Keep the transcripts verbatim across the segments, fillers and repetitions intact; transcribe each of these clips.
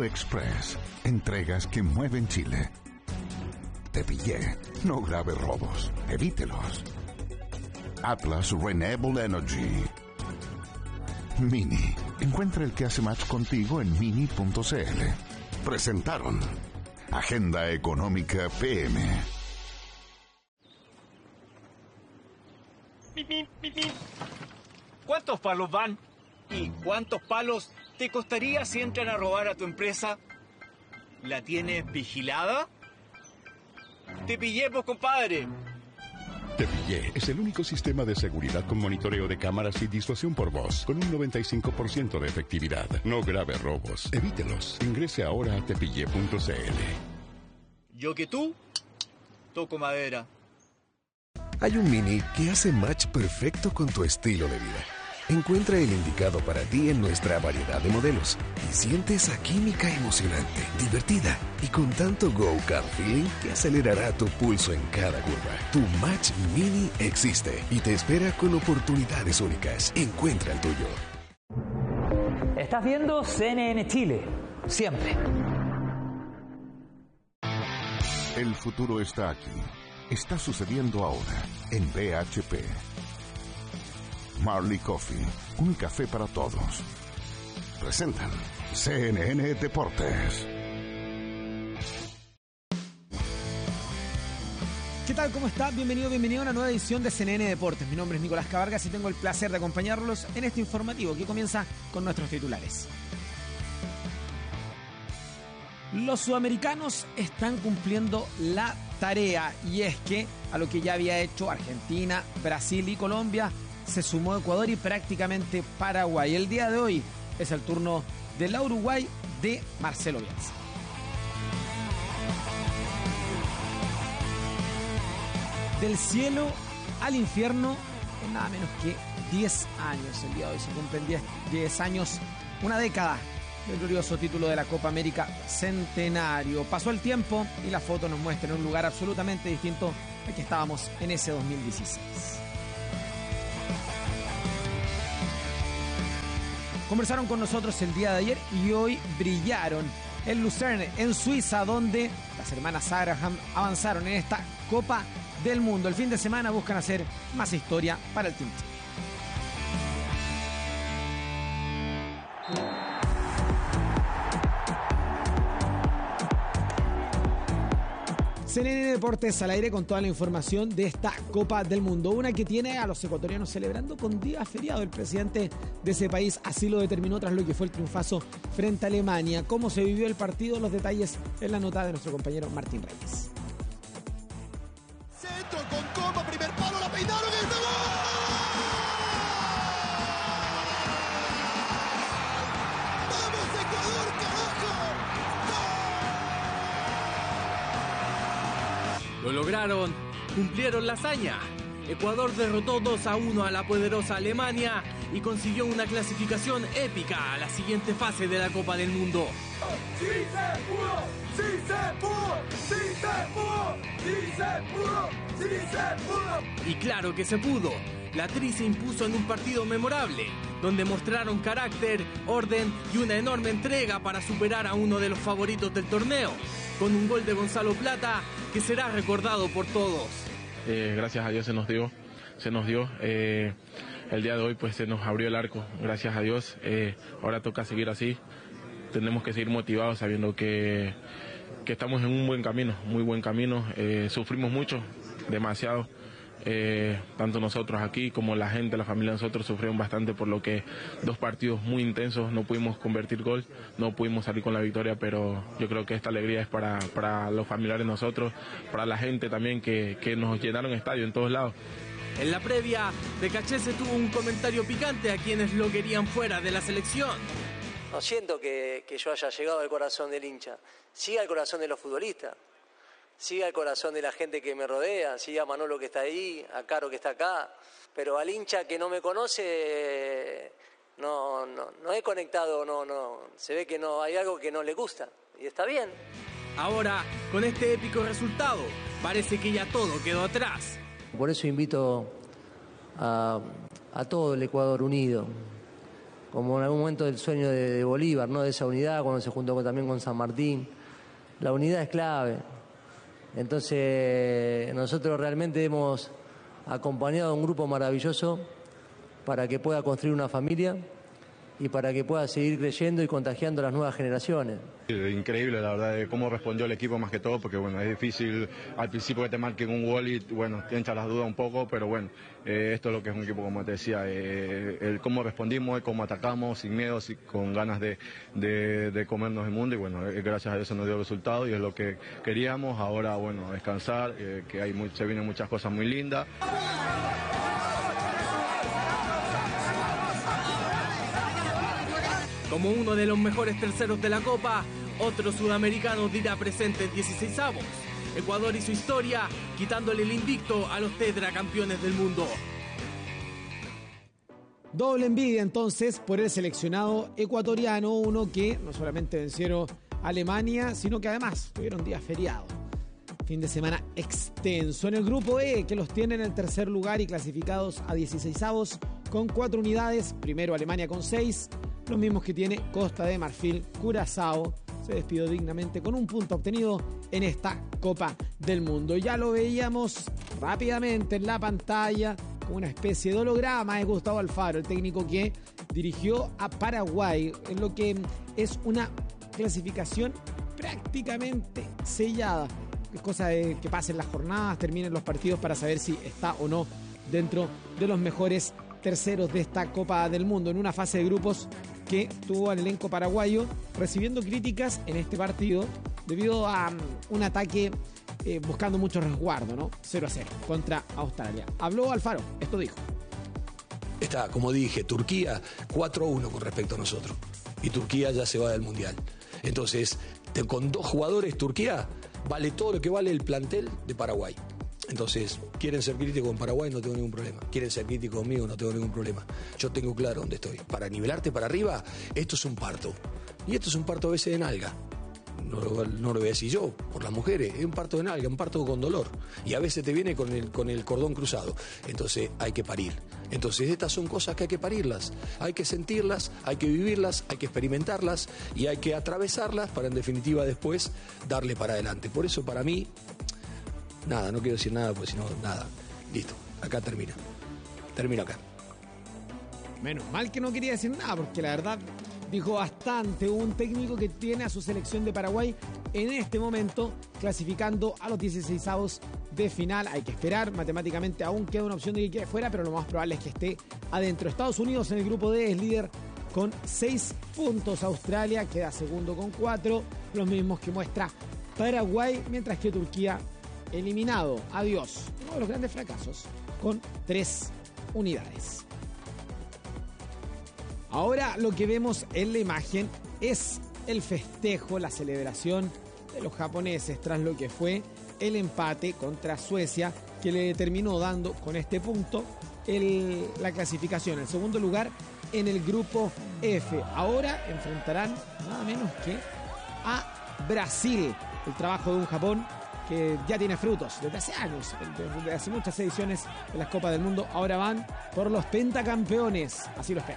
Blue Express. Entregas que mueven Chile. Te pillé. No grave robos. Evítelos. Atlas Renewable Energy. Mini. Encuentra el que hace match contigo en mini punto c l. Presentaron Agenda Económica P M. ¿Cuántos palos van? ¿Y cuántos palos te costaría si entran a robar a tu empresa? ¿La tienes vigilada? Te pillé, pues, compadre. Te Pillé es el único sistema de seguridad con monitoreo de cámaras y disuasión por voz, con un noventa y cinco por ciento de efectividad. No grave robos. Evítelos. Ingrese ahora a tepillé punto c l. Yo que tú, toco madera. Hay un Mini que hace match perfecto con tu estilo de vida. Encuentra el indicado para ti en nuestra variedad de modelos y siente esa química emocionante, divertida y con tanto go-kart feeling que acelerará tu pulso en cada curva. Tu Match Mini existe y te espera con oportunidades únicas. Encuentra el tuyo. Estás viendo C N N Chile, siempre. El futuro está aquí. Está sucediendo ahora en B H P. Marley Coffee, un café para todos. Presentan C N N Deportes. ¿Qué tal? ¿Cómo está? Bienvenido, bienvenido a una nueva edición de C N N Deportes. Mi nombre es Nicolás Cabargas y tengo el placer de acompañarlos en este informativo que comienza con nuestros titulares. Los sudamericanos están cumpliendo la tarea y es que a lo que ya había hecho Argentina, Brasil y Colombia se sumó Ecuador y prácticamente Paraguay. El día de hoy es el turno de la Uruguay de Marcelo Bielsa. Del cielo al infierno en nada menos que diez años. El día de hoy se cumplen diez años, una década del glorioso título de la Copa América Centenario. Pasó el tiempo y la foto nos muestra un lugar absolutamente distinto al que estábamos en ese dos mil dieciséis. Conversaron con nosotros el día de ayer y hoy brillaron en Lucerne, en Suiza, donde las hermanas Abraham avanzaron en esta Copa del Mundo. El fin de semana buscan hacer más historia para el Team Chile. C N N Deportes al aire con toda la información de esta Copa del Mundo, una que tiene a los ecuatorianos celebrando con día feriado. El presidente de ese país así lo determinó tras lo que fue el triunfazo frente a Alemania. ¿Cómo se vivió el partido? Los detalles en la nota de nuestro compañero Martín Reyes. Centro con Copa, primer palo, la peinaron y ¡este gol! ¡Vamos Ecuador, carajo! Lo lograron, cumplieron la hazaña. Ecuador derrotó dos a uno a la poderosa Alemania y consiguió una clasificación épica a la siguiente fase de la Copa del Mundo. ¡Sí se pudo! ¡Sí se pudo! ¡Sí se pudo! ¡Sí se pudo! ¡Sí se pudo! Y claro que se pudo. La Tri se impuso en un partido memorable, donde mostraron carácter, orden y una enorme entrega para superar a uno de los favoritos del torneo, con un gol de Gonzalo Plata que será recordado por todos. Eh, gracias a Dios se nos dio, se nos dio. Eh, el día de hoy pues se nos abrió el arco, gracias a Dios. Eh, ahora toca seguir así. Tenemos que seguir motivados sabiendo que, que estamos en un buen camino, muy buen camino. Eh, sufrimos mucho, demasiado. Eh, tanto nosotros aquí como la gente, la familia de nosotros sufrieron bastante, por lo que dos partidos muy intensos, no pudimos convertir gol, no pudimos salir con la victoria, pero yo creo que esta alegría es para, para los familiares de nosotros, para la gente también que, que nos llenaron estadio en todos lados. En la previa, Becachese tuvo un comentario picante a quienes lo querían fuera de la selección. No siento que, que yo haya llegado al corazón del hincha, sí al corazón de los futbolistas. Siga el corazón de la gente que me rodea, siga a Manolo que está ahí, a Caro que está acá, pero al hincha que no me conoce no, no, no he conectado, no, no, se ve que no hay algo que no le gusta y está bien. Ahora, con este épico resultado, parece que ya todo quedó atrás. Por eso invito a, a todo el Ecuador unido, como en algún momento del sueño de, de Bolívar, ¿no? De esa unidad, cuando se juntó con, también con San Martín. La unidad es clave. Entonces, nosotros realmente hemos acompañado a un grupo maravilloso para que pueda construir una familia y para que pueda seguir creyendo y contagiando a las nuevas generaciones. Increíble, la verdad, de cómo respondió el equipo más que todo, porque bueno, es difícil al principio que te marquen un gol y bueno, te echan las dudas un poco, pero bueno, eh, esto es lo que es un equipo, como te decía, eh, el cómo respondimos, el cómo atacamos, sin miedo, sin, con ganas de, de, de comernos el mundo, y bueno, eh, gracias a Dios se nos dio el resultado y es lo que queríamos. Ahora, bueno, descansar, eh, que hay muy, se vienen muchas cosas muy lindas. Como uno de los mejores terceros de la Copa, otro sudamericano dirá presente en dieciseisavos. Ecuador hizo historia, quitándole el invicto a los tetracampeones del mundo. Doble envidia entonces por el seleccionado ecuatoriano, uno que no solamente vencieron a Alemania, sino que además tuvieron día feriado. Fin de semana extenso. En el grupo E, que los tiene en el tercer lugar y clasificados a dieciseisavos con cuatro unidades. Primero Alemania con seis. Los mismos que tiene Costa de Marfil. Curazao se despidió dignamente con un punto obtenido en esta Copa del Mundo. Ya lo veíamos rápidamente en la pantalla como una especie de holograma de Gustavo Alfaro, el técnico que dirigió a Paraguay en lo que es una clasificación prácticamente sellada. Es cosa de que pasen las jornadas, terminen los partidos para saber si está o no dentro de los mejores terceros de esta Copa del Mundo, en una fase de grupos que tuvo al elenco paraguayo recibiendo críticas en este partido debido a um, un ataque eh, buscando mucho resguardo, ¿no? cero a cero contra Australia. Habló Alfaro, esto dijo. Está, como dije, Turquía cuatro a uno con respecto a nosotros. Y Turquía ya se va del Mundial. Entonces, te, con dos jugadores, Turquía vale todo lo que vale el plantel de Paraguay. Entonces, quieren ser críticos con Paraguay, no tengo ningún problema. Quieren ser críticos conmigo, no tengo ningún problema. Yo tengo claro dónde estoy. Para nivelarte para arriba, esto es un parto. Y esto es un parto a veces de nalga. No, no lo voy a decir yo, por las mujeres. Es un parto de nalga, un parto con dolor. Y a veces te viene con el, con el cordón cruzado. Entonces, hay que parir. Entonces, estas son cosas que hay que parirlas. Hay que sentirlas, hay que vivirlas, hay que experimentarlas y hay que atravesarlas para, en definitiva, después darle para adelante. Por eso, para mí... Nada, no quiero decir nada, porque si no, nada. Listo, acá termina. Termino acá. Menos mal que no quería decir nada, porque la verdad dijo bastante. Un técnico que tiene a su selección de Paraguay en este momento clasificando a los dieciseisavos de final. Hay que esperar, matemáticamente aún queda una opción de que quede fuera, pero lo más probable es que esté adentro. Estados Unidos en el grupo D es líder con seis puntos. Australia queda segundo con cuatro, los mismos que muestra Paraguay, mientras que Turquía eliminado, adiós, uno de los grandes fracasos, con tres unidades. Ahora lo que vemos en la imagen es el festejo, la celebración de los japoneses tras lo que fue el empate contra Suecia, que le terminó dando con este punto el, la clasificación, el segundo lugar en el grupo F. Ahora enfrentarán nada menos que a Brasil, el trabajo de un Japón que ya tiene frutos desde hace años, desde hace muchas ediciones de las Copas del Mundo. Ahora van por los pentacampeones, así lo espero.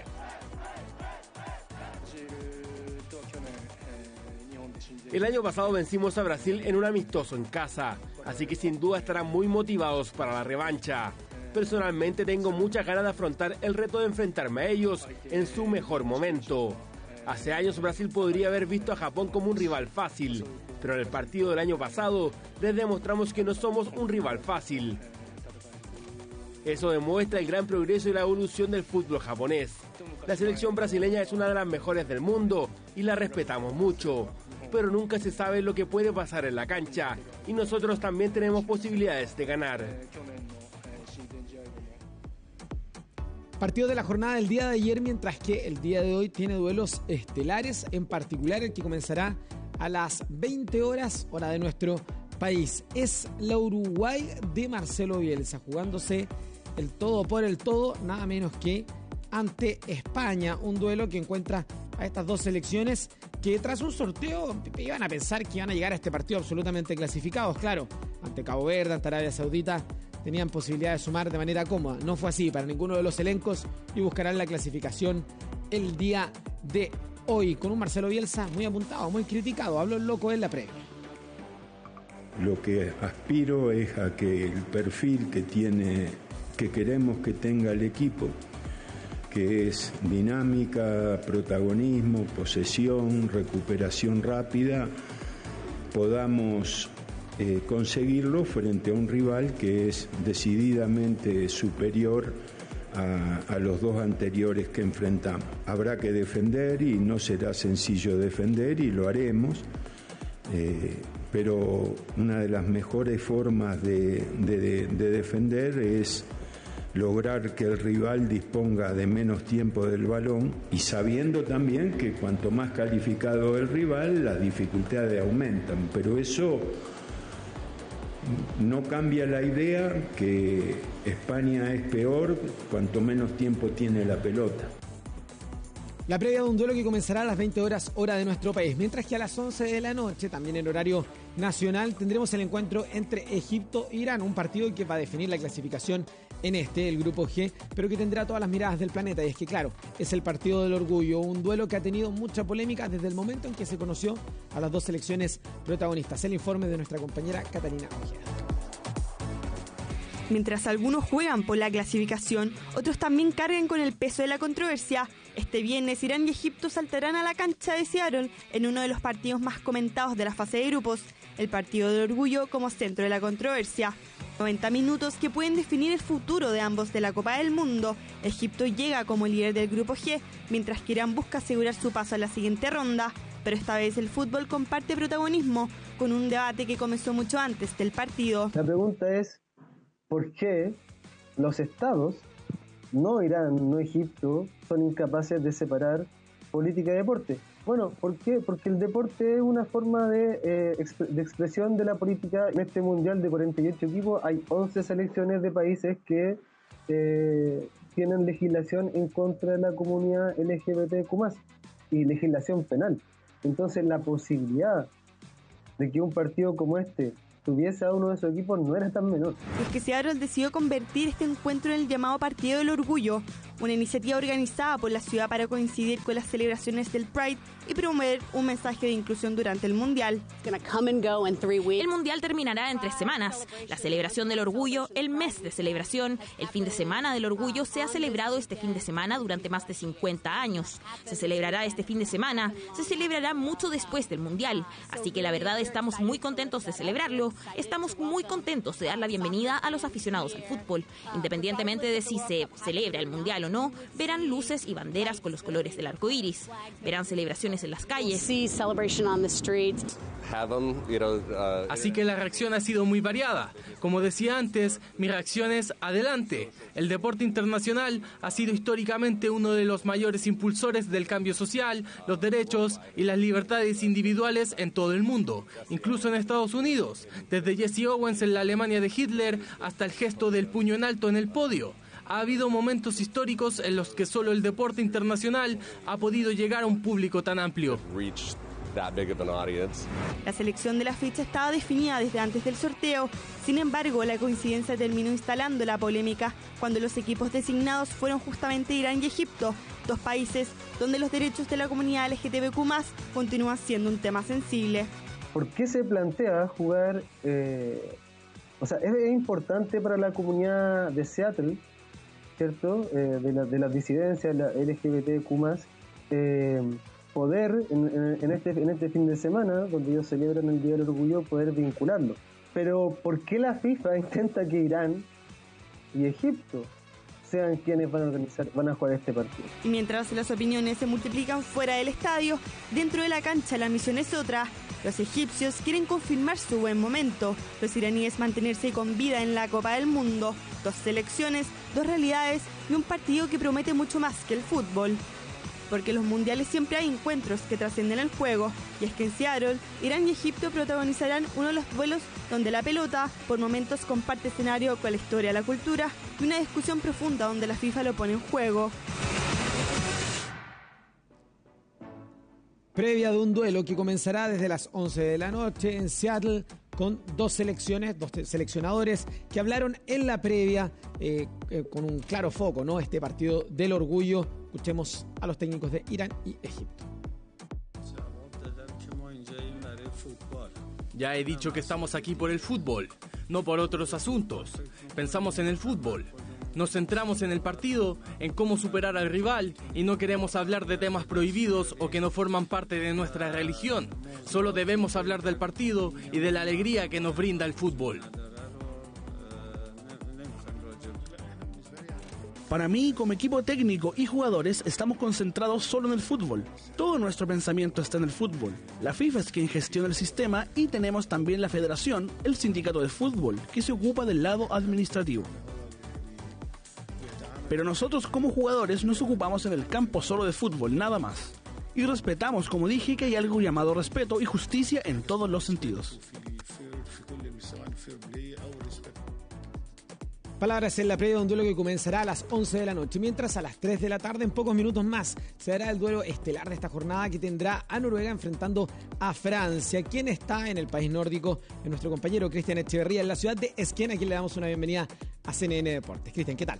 El año pasado vencimos a Brasil en un amistoso en casa, así que sin duda estarán muy motivados para la revancha. Personalmente tengo muchas ganas de afrontar el reto de enfrentarme a ellos en su mejor momento. Hace años Brasil podría haber visto a Japón como un rival fácil, pero en el partido del año pasado les demostramos que no somos un rival fácil. Eso demuestra el gran progreso y la evolución del fútbol japonés. La selección brasileña es una de las mejores del mundo y la respetamos mucho, pero nunca se sabe lo que puede pasar en la cancha y nosotros también tenemos posibilidades de ganar. Partido de la jornada del día de ayer, mientras que el día de hoy tiene duelos estelares, en particular el que comenzará a las veinte horas, hora de nuestro país. Es la Uruguay de Marcelo Bielsa, jugándose el todo por el todo, nada menos que ante España. Un duelo que encuentra a estas dos selecciones que tras un sorteo iban a pensar que iban a llegar a este partido absolutamente clasificados. Claro, ante Cabo Verde, ante Arabia Saudita, tenían posibilidad de sumar de manera cómoda. No fue así para ninguno de los elencos y buscarán la clasificación el día de hoy, con un Marcelo Bielsa muy apuntado, muy criticado. Habló el loco en la previa. Lo que aspiro es a que el perfil que tiene, que queremos que tenga el equipo, que es dinámica, protagonismo, posesión, recuperación rápida, podamos eh, conseguirlo frente a un rival que es decididamente superior a, a los dos anteriores que enfrentamos. Habrá que defender y no será sencillo defender y lo haremos, eh, pero una de las mejores formas de, de, de defender es lograr que el rival disponga de menos tiempo del balón y sabiendo también que cuanto más calificado el rival, las dificultades aumentan, pero eso no cambia la idea que España es peor cuanto menos tiempo tiene la pelota. La previa de un duelo que comenzará a las veinte horas hora de nuestro país, mientras que a las once de la noche, también en horario nacional, tendremos el encuentro entre Egipto e Irán, un partido que va a definir la clasificación en este, el grupo G, pero que tendrá todas las miradas del planeta. Y es que, claro, es el partido del orgullo, un duelo que ha tenido mucha polémica desde el momento en que se conoció a las dos selecciones protagonistas. El informe de nuestra compañera Catalina Ojeda. Mientras algunos juegan por la clasificación, otros también cargan con el peso de la controversia. Este viernes, Irán y Egipto saltarán a la cancha de Seattle en uno de los partidos más comentados de la fase de grupos, el partido del orgullo como centro de la controversia. noventa minutos que pueden definir el futuro de ambos de la Copa del Mundo. Egipto llega como líder del grupo G, mientras que Irán busca asegurar su paso a la siguiente ronda. Pero esta vez el fútbol comparte protagonismo con un debate que comenzó mucho antes del partido. La pregunta es, ¿por qué los estados, no Irán, no Egipto, son incapaces de separar política y deporte? Bueno, ¿por qué? Porque el deporte es una forma de, eh, exp- de expresión de la política. En este mundial de cuarenta y ocho equipos hay once selecciones de países que eh, tienen legislación en contra de la comunidad L G B T Q más, y legislación penal. Entonces la posibilidad de que un partido como este tuviese a uno de esos equipos no era tan menor. Es que Seattle decidió convertir este encuentro en el llamado Partido del Orgullo, una iniciativa organizada por la ciudad para coincidir con las celebraciones del Pride y promover un mensaje de inclusión durante el Mundial. El Mundial terminará en tres semanas. La celebración del orgullo, el mes de celebración, el fin de semana del orgullo se ha celebrado este fin de semana durante más de cincuenta años. Se celebrará este fin de semana, se celebrará mucho después del Mundial. Así que la verdad estamos muy contentos de celebrarlo. Estamos muy contentos de dar la bienvenida a los aficionados al fútbol. Independientemente de si se celebra el Mundial o no, verán luces y banderas con los colores del arco iris. Verán celebraciones en las calles. Así que la reacción ha sido muy variada. Como decía antes, mi reacción es adelante. El deporte internacional ha sido históricamente uno de los mayores impulsores del cambio social, los derechos y las libertades individuales en todo el mundo, incluso en Estados Unidos, desde Jesse Owens en la Alemania de Hitler hasta el gesto del puño en alto en el podio. Ha habido momentos históricos en los que solo el deporte internacional ha podido llegar a un público tan amplio. La selección de la fecha estaba definida desde antes del sorteo. Sin embargo, la coincidencia terminó instalando la polémica cuando los equipos designados fueron justamente Irán y Egipto, dos países donde los derechos de la comunidad L G B T Q más, continúan siendo un tema sensible. ¿Por qué se plantea jugar? Eh, o sea, es, es importante para la comunidad de Seattle, ¿cierto? Eh, de, la, de las disidencias, la L G B T Q más, eh, poder en, en, en, este, en este fin de semana, donde ellos celebran el Día del Orgullo, poder vincularlo. Pero ¿por qué la FIFA intenta que Irán y Egipto sean quienes van a organizar, van a jugar este partido? Y mientras las opiniones se multiplican fuera del estadio, dentro de la cancha la misión es otra. Los egipcios quieren confirmar su buen momento, los iraníes mantenerse con vida en la Copa del Mundo. Dos selecciones, dos realidades y un partido que promete mucho más que el fútbol. Porque en los mundiales siempre hay encuentros que trascienden el juego, y es que en Seattle, Irán y Egipto protagonizarán uno de los duelos donde la pelota por momentos comparte escenario con la historia, la cultura y una discusión profunda donde la FIFA lo pone en juego. Previa de un duelo que comenzará desde las once de la noche en Seattle, con dos selecciones, dos seleccionadores que hablaron en la previa eh, eh, con un claro foco, ¿no? Este partido del orgullo, Escuchemos a los técnicos de Irán y Egipto. Ya he dicho que estamos aquí por el fútbol, no por otros asuntos. Pensamos en el fútbol. Nos centramos en el partido, en cómo superar al rival y no queremos hablar de temas prohibidos o que no forman parte de nuestra religión. Solo debemos hablar del partido y de la alegría que nos brinda el fútbol. Para mí, como equipo técnico y jugadores, estamos concentrados solo en el fútbol. Todo nuestro pensamiento está en el fútbol. La FIFA es quien gestiona el sistema y tenemos también la federación, el sindicato de fútbol, que se ocupa del lado administrativo. Pero nosotros como jugadores nos ocupamos en el campo solo de fútbol, nada más. Y respetamos, como dije, que hay algo llamado respeto y justicia en todos los sentidos. Palabras en la previa de un duelo que comenzará a las once de la noche, mientras a las tres de la tarde, en pocos minutos más, se dará el duelo estelar de esta jornada que tendrá a Noruega enfrentando a Francia. ¿Quién está en el país nórdico? Es nuestro compañero Cristian Echeverría en la ciudad de Skien, a quien le damos una bienvenida a C N N Deportes. Cristian, ¿qué tal?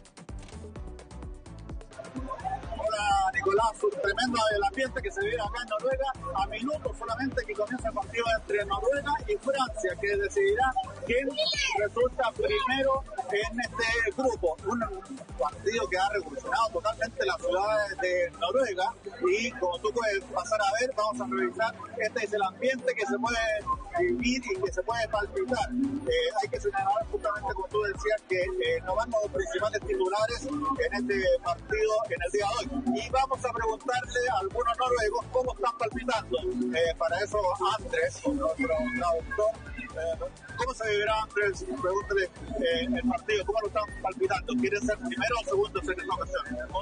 Nicolás, un tremendo el ambiente que se vive acá en Noruega, a minutos solamente que comienza el partido entre Noruega y Francia, que decidirá quién resulta primero en este grupo. Un partido que ha revolucionado totalmente las ciudades de Noruega y como tú puedes pasar a ver, vamos a revisar, este es el ambiente que se puede vivir y que se puede palpitar. Eh, hay que señalar justamente como tú decías que eh, no van los principales titulares en este partido en el día de hoy. Y vamos a preguntarle a algunos noruegos cómo están palpitando. Eh, para eso Andrés, nuestro traductor, eh, ¿cómo se vivirá Andrés? Pregúntale eh, el partido, ¿cómo lo están palpitando? ¿Quieren ser primero o segundo en esta ocasión?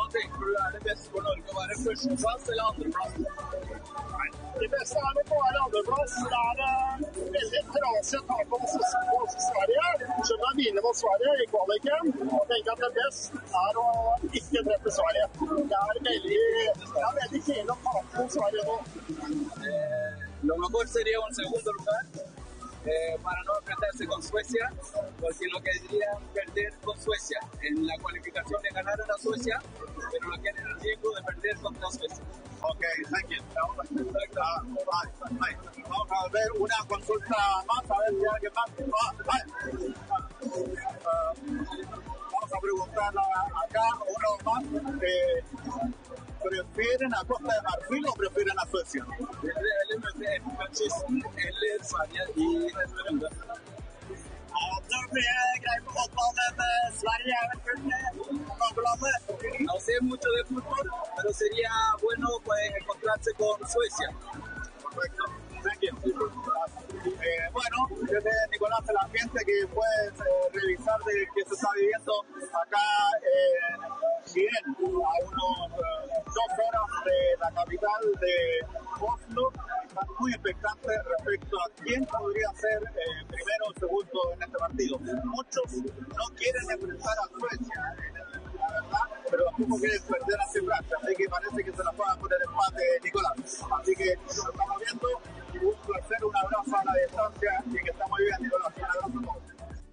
I bästa fall på en andreplass er det veldig trasig å tape mot Sverige. Skjønner jeg vinner mot Sverige i kvaliken og tenker at det best er å ikke treffe Sverige. Det er veldig, det er veldig kjedelig å tape mot Sverige nå. Eh, lo mejor sería un segundo lugar eh, para no enfrentarse con Suecia, porque lo que querían perder con Suecia en la cualificación de ganar a Suecia, pero no quieren el riesgo de perder contra Suecia. Ok, thank you. Vamos a ver una consulta más, a ver si alguien más. Vamos a preguntar acá uno más. Eh, ¿Prefieren a Costa de Marfil o prefieren a Suecia? No sé mucho de fútbol, pero sería bueno pues encontrarse con Suecia. Correcto. Thank you. Eh, bueno, desde Nicolás, el ambiente que puedes eh, revisar de que se está viviendo acá en Skien, a unos eh, dos horas de la capital de Oslo. Están muy expectantes respecto a quién podría ser eh, primero o segundo en este partido. Muchos no quieren enfrentar a Suecia, la verdad, pero tampoco quieren perder a Francia, así que parece que se la juegan por el empate, Nicolás. Así que lo estamos viendo. Un placer, un abrazo a la distancia y que está muy bien, Nicolás. Un abrazo a todos.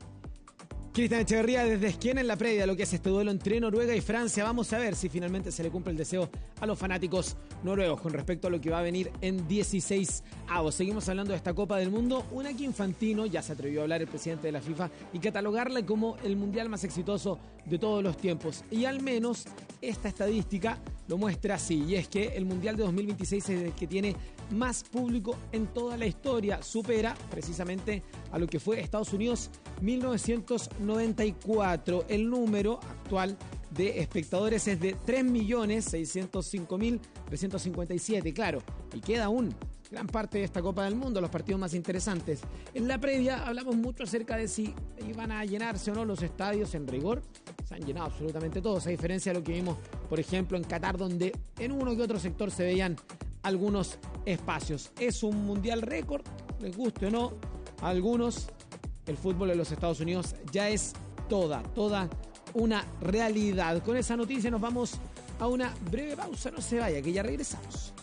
Cristian Echeverría desde Skien en la previa de lo que es este duelo entre Noruega y Francia. Vamos a ver si finalmente se le cumple el deseo a los fanáticos noruegos con respecto a lo que va a venir en dieciséis avos. Seguimos hablando de esta Copa del Mundo, una que Infantino, ya se atrevió a hablar el presidente de la FIFA, y catalogarla como el mundial más exitoso de todos los tiempos. Y al menos esta estadística lo muestra así, y es que el mundial de dos mil veintiséis es el que tiene más público en toda la historia. Supera precisamente a lo que fue Estados Unidos mil novecientos noventa y cuatro. El número actual de espectadores es de tres millones seiscientos cinco mil trescientos cincuenta y siete. Claro, y queda aún gran parte de esta Copa del Mundo, los partidos más interesantes. En la previa hablamos mucho acerca de si iban a llenarse o no los estadios. En rigor se han llenado absolutamente todos, a diferencia de lo que vimos, por ejemplo, en Qatar, donde en uno que otro sector se veían algunos espacios. Es un mundial récord, les guste o no a algunos. El fútbol de los Estados Unidos ya es toda, toda una realidad. Con esa noticia nos vamos a una breve pausa. No se vaya, que ya regresamos.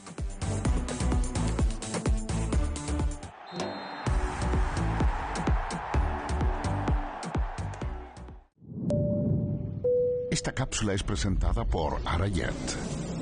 Esta cápsula es presentada por Arayet.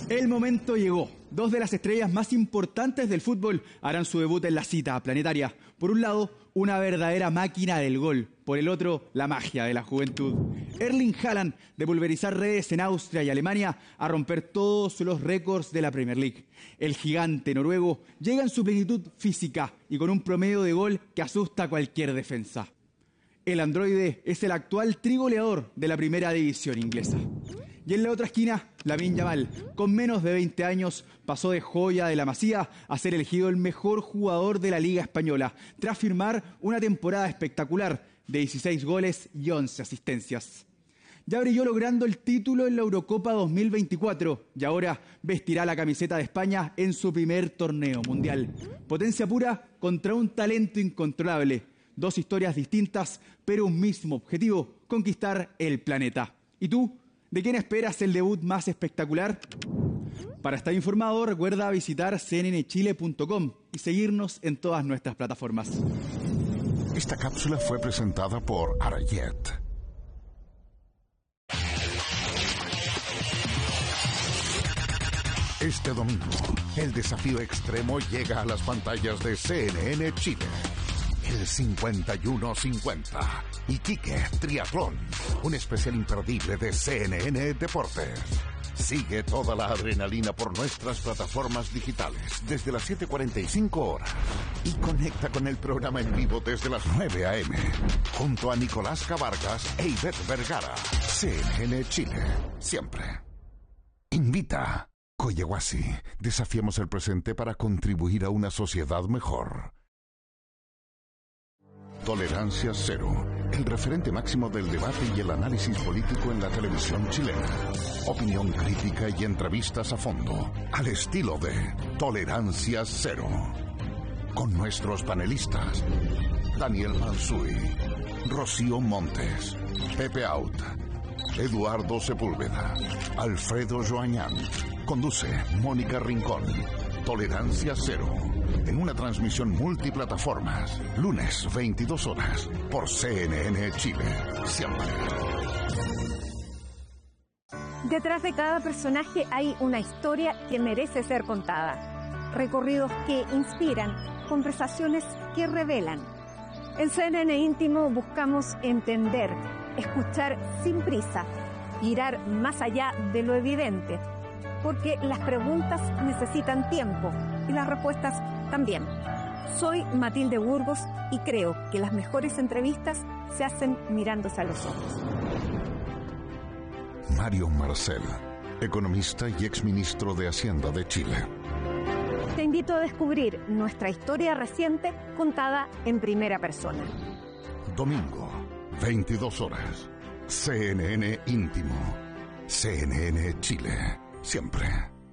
El momento llegó. Dos de las estrellas más importantes del fútbol harán su debut en la cita planetaria. Por un lado, una verdadera máquina del gol. Por el otro, la magia de la juventud. Erling Haaland, de pulverizar redes en Austria y Alemania, a romper todos los récords de la Premier League. El gigante noruego llega en su plenitud física y con un promedio de gol que asusta a cualquier defensa. El androide es el actual trigoleador de la primera división inglesa. Y en la otra esquina, Lamine Yamal, con menos de veinte años, pasó de joya de la Masía a ser elegido el mejor jugador de la Liga Española, tras firmar una temporada espectacular de dieciséis goles y once asistencias. Ya brilló logrando el título en la Eurocopa dos mil veinticuatro y ahora vestirá la camiseta de España en su primer torneo mundial. Potencia pura contra un talento incontrolable. Dos historias distintas, pero un mismo objetivo: conquistar el planeta. ¿Y tú? ¿De quién esperas el debut más espectacular? Para estar informado, recuerda visitar c n n chile punto com y seguirnos en todas nuestras plataformas. Esta cápsula fue presentada por Arayet. Este domingo, el desafío extremo llega a las pantallas de C N N Chile. El cincuenta y uno cincuenta. Iquique Triatlón. Un especial imperdible de C N N Deportes. Sigue toda la adrenalina por nuestras plataformas digitales desde las siete cuarenta y cinco horas. Y conecta con el programa en vivo desde las nueve a eme. Junto a Nicolás Cavargas e Ivette Vergara. C N N Chile. Siempre. Invita. Coyehuasi. Desafiamos el presente para contribuir a una sociedad mejor. Tolerancia Cero, el referente máximo del debate y el análisis político en la televisión chilena. Opinión crítica y entrevistas a fondo, al estilo de Tolerancia Cero. Con nuestros panelistas, Daniel Mansuy, Rocío Montes, Pepe Out, Eduardo Sepúlveda, Alfredo Joañán. Conduce Mónica Rincón. Tolerancia Cero. En una transmisión multiplataformas, lunes veintidós horas, por C N N Chile. Siempre. Detrás de cada personaje hay una historia que merece ser contada. Recorridos que inspiran, conversaciones que revelan. En C N N Íntimo buscamos entender, escuchar sin prisa, mirar más allá de lo evidente. Porque las preguntas necesitan tiempo y las respuestas también. Soy Matilde Burgos y creo que las mejores entrevistas se hacen mirándose a los ojos. Mario Marcel, economista y exministro de Hacienda de Chile. Te invito a descubrir nuestra historia reciente contada en primera persona. Domingo, veintidós horas. C N N Íntimo. C N N Chile. Siempre.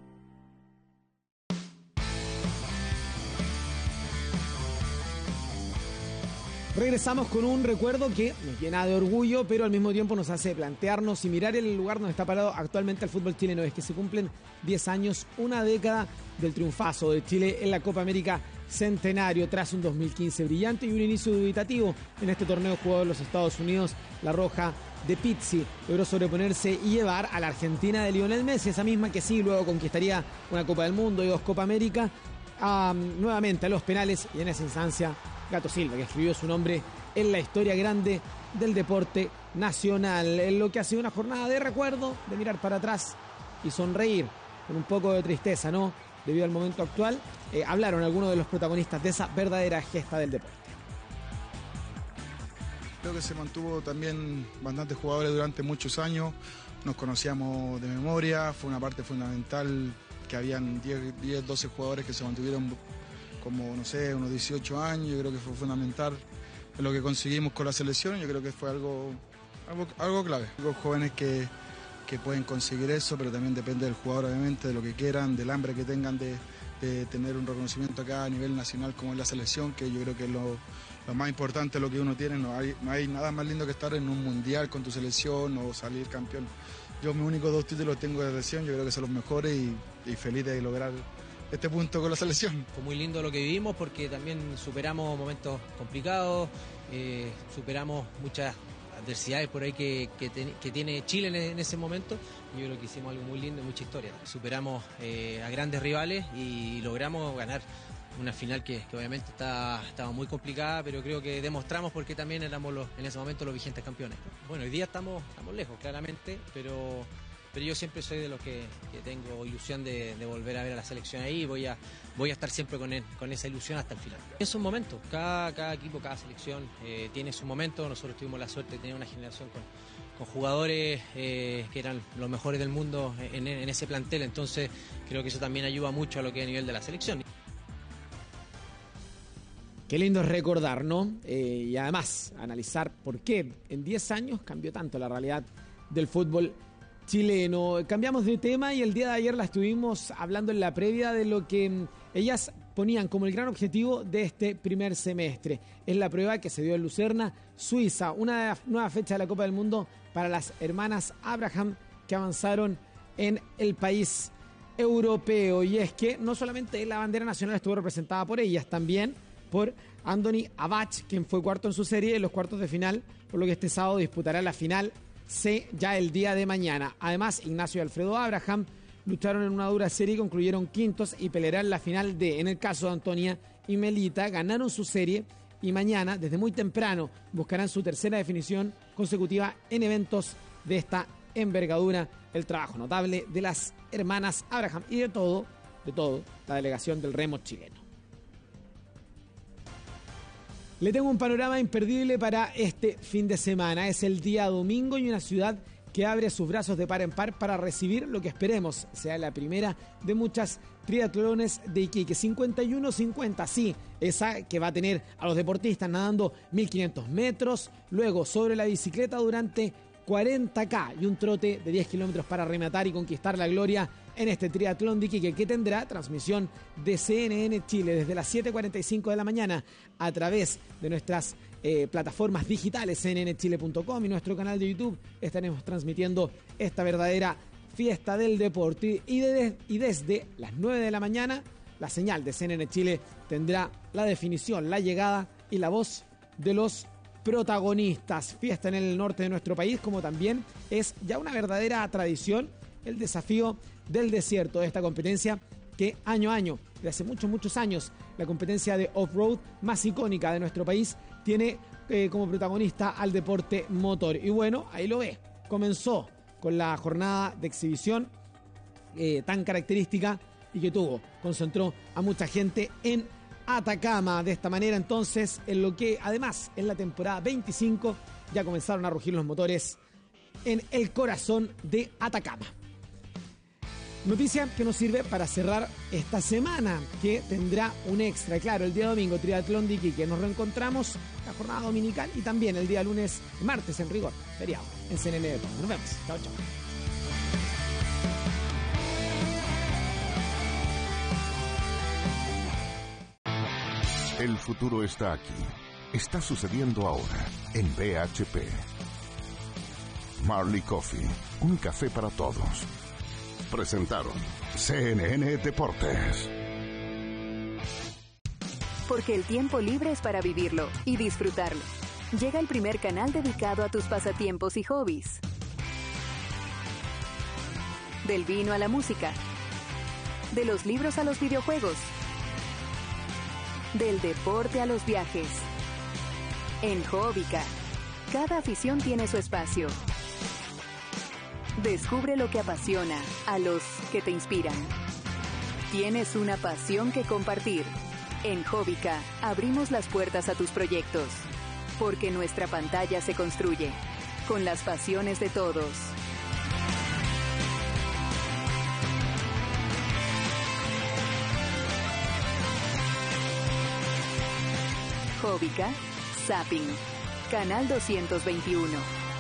Regresamos con un recuerdo que nos llena de orgullo, pero al mismo tiempo nos hace plantearnos y mirar el lugar donde está parado actualmente el fútbol chileno. Es que se cumplen diez años, una década del triunfazo de Chile en la Copa América Centenario, tras un dos mil quince brillante y un inicio dubitativo en este torneo jugado en los Estados Unidos. La Roja de Pizzi logró sobreponerse y llevar a la Argentina de Lionel Messi, esa misma que sí luego conquistaría una Copa del Mundo y dos Copa América, um, nuevamente a los penales, y en esa instancia Gato Silva, que escribió su nombre en la historia grande del deporte nacional. En lo que ha sido una jornada de recuerdo, de mirar para atrás y sonreír con un poco de tristeza, ¿no? Debido al momento actual, eh, hablaron algunos de los protagonistas de esa verdadera gesta del deporte. Creo que se mantuvo también bastantes jugadores durante muchos años, nos conocíamos de memoria, fue una parte fundamental que habían diez, doce jugadores que se mantuvieron como, no sé, unos dieciocho años. Yo creo que fue fundamental en lo que conseguimos con la selección. Yo creo que fue algo, algo, algo clave. Los jóvenes que, que pueden conseguir eso, pero también depende del jugador, obviamente, de lo que quieran, del hambre que tengan de, de tener un reconocimiento acá a nivel nacional como es la selección, que yo creo que es lo, lo más importante, lo que uno tiene. No hay, no hay nada más lindo que estar en un mundial con tu selección o salir campeón. Yo mis únicos dos títulos tengo de selección, yo creo que son los mejores y, y feliz de lograr este punto con la selección. Fue muy lindo lo que vivimos porque también superamos momentos complicados, eh, superamos muchas adversidades por ahí que, que, ten, que tiene Chile en, en ese momento. Yo creo que hicimos algo muy lindo y mucha historia. Superamos eh, a grandes rivales y logramos ganar una final que, que obviamente está, estaba muy complicada, pero creo que demostramos porque también éramos los, en ese momento los vigentes campeones. Bueno, hoy día estamos, estamos lejos, claramente, pero, pero yo siempre soy de los que, que tengo ilusión de, de volver a ver a la selección ahí y voy a, voy a estar siempre con, él, con esa ilusión hasta el final. Es un momento, cada, cada equipo, cada selección eh, tiene su momento. Nosotros tuvimos la suerte de tener una generación con, con jugadores eh, que eran los mejores del mundo en, en ese plantel, entonces creo que eso también ayuda mucho a lo que es a nivel de la selección. Qué lindo es recordar, ¿no? Eh, y además analizar por qué en diez años cambió tanto la realidad del fútbol chileno. Cambiamos de tema y el día de ayer la estuvimos hablando en la previa de lo que ellas ponían como el gran objetivo de este primer semestre. Es la prueba que se dio en Lucerna, Suiza, una nueva fecha de la Copa del Mundo para las hermanas Abraham que avanzaron en el país europeo. Y es que no solamente la bandera nacional estuvo representada por ellas, también por Anthony Abach, quien fue cuarto en su serie en los cuartos de final, por lo que este sábado disputará la final C ya el día de mañana. Además, Ignacio y Alfredo Abraham lucharon en una dura serie y concluyeron quintos y pelearán la final D. En el caso de Antonia y Melita, ganaron su serie y mañana, desde muy temprano, buscarán su tercera definición consecutiva en eventos de esta envergadura. El trabajo notable de las hermanas Abraham y de todo, de todo, la delegación del remo chileno. Le tengo un panorama imperdible para este fin de semana. Es el día domingo y una ciudad que abre sus brazos de par en par para recibir lo que esperemos sea la primera de muchas triatlones de Iquique. cincuenta y uno cincuenta, sí, esa que va a tener a los deportistas nadando mil quinientos metros, luego sobre la bicicleta durante cuarenta kilómetros y un trote de diez kilómetros para rematar y conquistar la gloria en este triatlón de Iquique, que tendrá transmisión de C N N Chile desde las siete cuarenta y cinco de la mañana a través de nuestras eh, plataformas digitales c n n chile punto com y nuestro canal de YouTube. Estaremos transmitiendo esta verdadera fiesta del deporte y, de, y desde las nueve de la mañana la señal de C N N Chile tendrá la definición, la llegada y la voz de los protagonistas. Fiesta en el norte de nuestro país, como también es ya una verdadera tradición el desafío del desierto, de esta competencia que año a año, de hace muchos, muchos años, la competencia de off-road más icónica de nuestro país, tiene eh, como protagonista al deporte motor. Y bueno, ahí lo ve, comenzó con la jornada de exhibición eh, tan característica y que tuvo, concentró a mucha gente en Atacama. De esta manera entonces, en lo que además es la temporada veinticinco, ya comenzaron a rugir los motores en el corazón de Atacama. Noticia que nos sirve para cerrar esta semana, que tendrá un extra, claro, el día domingo, Triatlón de Iquique. Nos reencontramos la jornada dominical y también el día lunes, martes en rigor, feriado, en C N N Deportes. Nos vemos. Chao, chao. El futuro está aquí. Está sucediendo ahora en B H P. Marley Coffee, un café para todos. Presentaron C N N Deportes. Porque el tiempo libre es para vivirlo y disfrutarlo. Llega el primer canal dedicado a tus pasatiempos y hobbies. Del vino a la música. De los libros a los videojuegos. Del deporte a los viajes. En Hobbica, cada afición tiene su espacio. Descubre lo que apasiona a los que te inspiran. Tienes una pasión que compartir. En Hobbica abrimos las puertas a tus proyectos. Porque nuestra pantalla se construye con las pasiones de todos. Hobbica, Zapping, Canal doscientos veintiuno.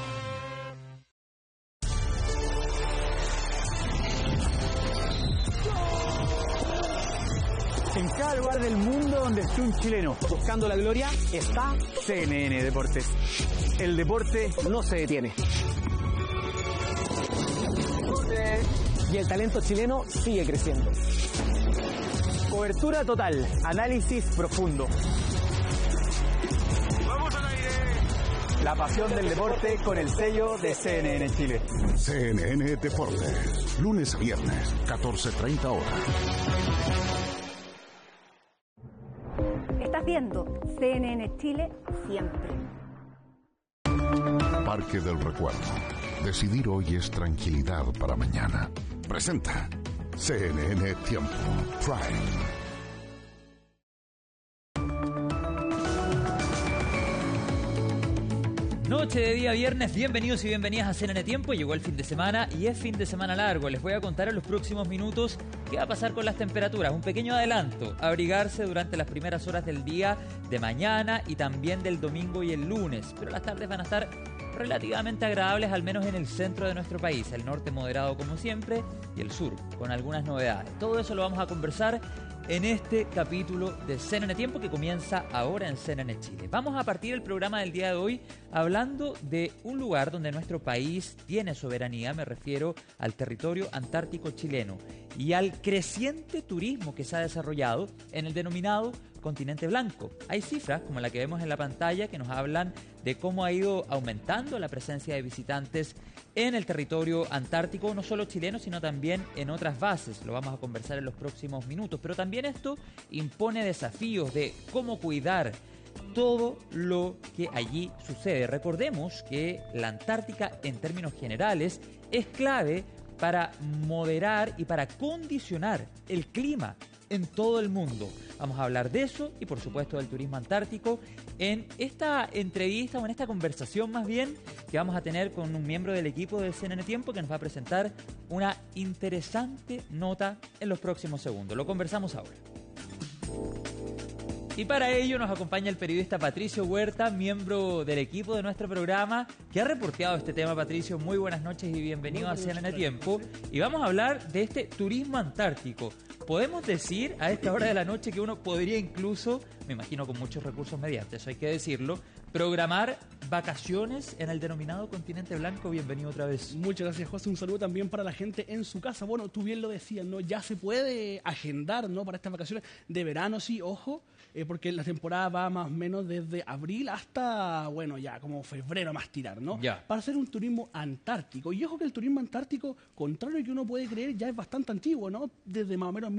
En cada lugar del mundo donde esté un chileno buscando la gloria, está C N N Deportes. El deporte no se detiene. Y el talento chileno sigue creciendo. Cobertura total, análisis profundo. ¡Vamos al aire! La pasión del deporte con el sello de C N N Chile. C N N Deportes, lunes a viernes, catorce treinta horas. Estás viendo C N N Chile siempre. Parque del Recuerdo. Decidir hoy es tranquilidad para mañana. Presenta C N N Tiempo Prime. Noche de día viernes, bienvenidos y bienvenidas a C N N Tiempo. Llegó el fin de semana y es fin de semana largo. Les voy a contar en los próximos minutos qué va a pasar con las temperaturas. Un pequeño adelanto, abrigarse durante las primeras horas del día de mañana y también del domingo y el lunes. Pero las tardes van a estar relativamente agradables, al menos en el centro de nuestro país. El norte moderado como siempre y el sur con algunas novedades. Todo eso lo vamos a conversar en este capítulo de C N N Tiempo que comienza ahora en C N N Chile. Vamos a partir el programa del día de hoy hablando de un lugar donde nuestro país tiene soberanía, me refiero al territorio antártico chileno y al creciente turismo que se ha desarrollado en el denominado continente blanco. Hay cifras como la que vemos en la pantalla que nos hablan de cómo ha ido aumentando la presencia de visitantes en el territorio antártico, no solo chileno, sino también en otras bases. Lo vamos a conversar en los próximos minutos. Pero también esto impone desafíos de cómo cuidar todo lo que allí sucede. Recordemos que la Antártica, en términos generales, es clave para moderar y para condicionar el clima en todo el mundo. Vamos a hablar de eso y por supuesto del turismo antártico en esta entrevista o en esta conversación más bien que vamos a tener con un miembro del equipo de C N N Tiempo que nos va a presentar una interesante nota en los próximos segundos. Lo conversamos ahora. Y para ello nos acompaña el periodista Patricio Huerta, miembro del equipo de nuestro programa, que ha reporteado este tema. Patricio, muy buenas noches y bienvenido a C N N Tiempo. Y vamos a hablar de este turismo antártico. Podemos decir a esta hora de la noche que uno podría incluso, me imagino con muchos recursos mediante, eso hay que decirlo, programar vacaciones en el denominado continente blanco. Bienvenido otra vez. Muchas gracias, José. Un saludo también para la gente en su casa. Bueno, tú bien lo decías, ¿no? Ya se puede agendar, ¿no? Para estas vacaciones de verano, sí, ojo, eh, porque la temporada va más o menos desde abril hasta, bueno, ya como febrero más tirar, ¿no? Ya. Para hacer un turismo antártico. Y ojo que el turismo antártico, contrario a lo que uno puede creer, ya es bastante antiguo, ¿no? Desde más o menos